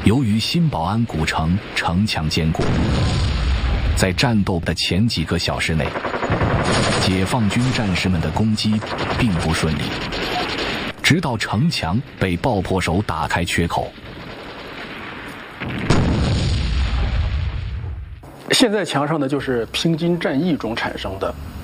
由于新保安古城城墙坚固，在战斗的前几个小时内，解放军战士们的攻击并不顺利，直到城墙被爆破手打开缺口。 现在墙上的就是平津战役中产生的